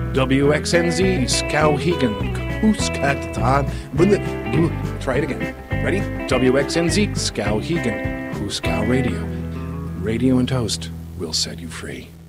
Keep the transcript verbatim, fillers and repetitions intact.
W X N Z, Skowhegan, Hooskatan. Try it again. Ready? W X N Z, Skowhegan, Hooskow Radio. Radio and Toast will set you free.